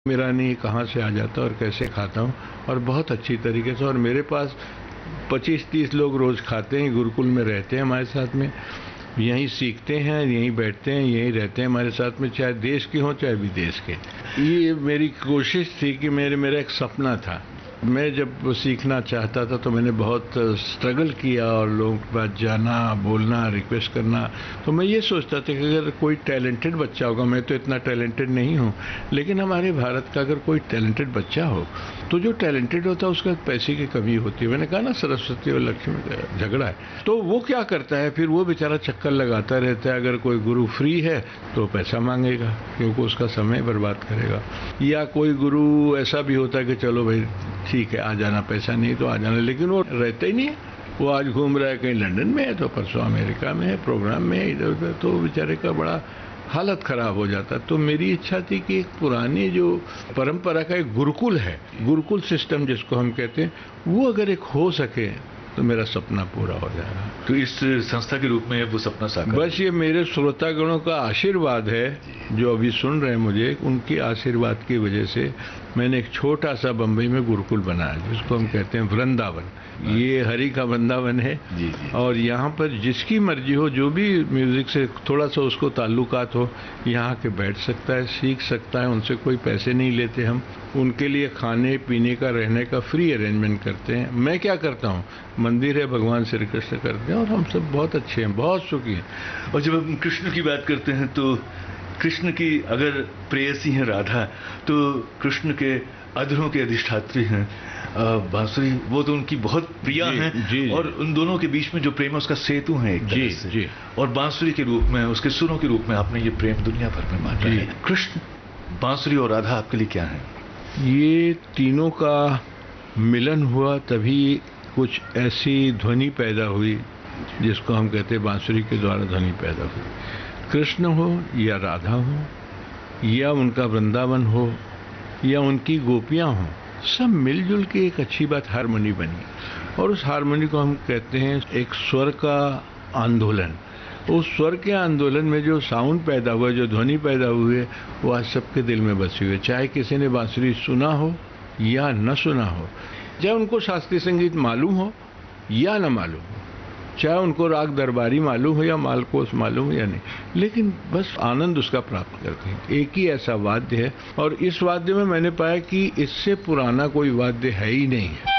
मेरा नहीं कहाँ से आ जाता और कैसे खाता हूँ, और बहुत अच्छी तरीके से। और मेरे पास 25-30 लोग रोज़ खाते हैं, गुरुकुल में रहते हैं हमारे साथ में, यहीं सीखते हैं, यहीं बैठते हैं, यहीं रहते हैं हमारे साथ में, चाहे देश के हों चाहे विदेश के। ये मेरी कोशिश थी कि मेरा एक सपना था। मैं जब सीखना चाहता था तो मैंने बहुत स्ट्रगल किया, और लोगों के पास जाना, बोलना, रिक्वेस्ट करना। तो मैं ये सोचता था कि अगर कोई टैलेंटेड बच्चा होगा, मैं तो इतना टैलेंटेड नहीं हूँ, लेकिन हमारे भारत का अगर कोई टैलेंटेड बच्चा हो, तो जो टैलेंटेड होता है उसका पैसे की कमी होती है। मैंने कहा ना, सरस्वती और लक्ष्मी का झगड़ा है। तो वो क्या करता है, फिर वो बेचारा चक्कर लगाता रहता है। अगर कोई गुरु फ्री है तो पैसा मांगेगा, क्योंकि उसका समय बर्बाद करेगा। या कोई गुरु ऐसा भी होता है कि चलो भाई ठीक है, आ जाना, पैसा नहीं तो आ जाना, लेकिन वो रहता ही नहीं है। वो आज घूम रहा है, कहीं लंदन में है तो परसों अमेरिका में है, प्रोग्राम में है, इधर उधर। तो बेचारे का बड़ा हालत खराब हो जाता। तो मेरी इच्छा थी कि एक पुरानी जो परंपरा का एक गुरुकुल है, गुरुकुल सिस्टम जिसको हम कहते हैं, वो अगर एक हो सके तो मेरा सपना पूरा हो जाएगा। तो इस संस्था के रूप में वो सपना साकार, बस ये मेरे श्रोतागणों का आशीर्वाद है जो अभी सुन रहे हैं मुझे, उनके आशीर्वाद की वजह से मैंने एक छोटा सा बम्बई में गुरुकुल बनाया, जिसको हम कहते हैं वृंदावन। ये हरि का वृंदावन है। जी। और यहाँ पर जिसकी मर्जी हो, जो भी म्यूजिक से थोड़ा सा उसको ताल्लुकात हो, यहाँ के बैठ सकता है, सीख सकता है। उनसे कोई पैसे नहीं लेते हम। उनके लिए खाने पीने का, रहने का फ्री अरेंजमेंट करते हैं। मैं क्या करता हूँ, मंदिर है, भगवान श्री कृष्ण करते हैं, और हम सब बहुत अच्छे हैं, बहुत सुखी हैं। और जब हम कृष्ण की बात करते हैं तो कृष्ण की अगर प्रेयसी हैं राधा, तो कृष्ण के अधरों के अधिष्ठात्री हैं बांसुरी, वो तो उनकी बहुत प्रिया हैं। जी। और उन दोनों के बीच में जो प्रेम है उसका सेतु है एक तरह से। जी। और बांसुरी के रूप में, उसके सुरों के रूप में आपने ये प्रेम दुनिया भर में बांटा है। कृष्ण, बांसुरी और राधा आपके लिए क्या है? ये तीनों का मिलन हुआ, तभी कुछ ऐसी ध्वनि पैदा हुई जिसको हम कहते हैं बांसुरी के द्वारा ध्वनि पैदा हुई। कृष्ण हो या राधा हो, या उनका वृंदावन हो, या उनकी गोपियां हों, सब मिलजुल के एक अच्छी बात हारमोनी बनी। और उस हारमोनी को हम कहते हैं एक स्वर का आंदोलन। उस स्वर के आंदोलन में जो साउंड पैदा हुआ, जो ध्वनि पैदा हुई है, वो आज सबके दिल में बसी हुई है। चाहे किसी ने बांसुरी सुना हो या न सुना हो, चाहे उनको शास्त्रीय संगीत मालूम हो या न मालूम हो, चाहे उनको राग दरबारी मालूम हो या मालकोस मालूम हो या नहीं, लेकिन बस आनंद उसका प्राप्त करते हैं। एक ही ऐसा वाद्य है, और इस वाद्य में मैंने पाया कि इससे पुराना कोई वाद्य है ही नहीं है।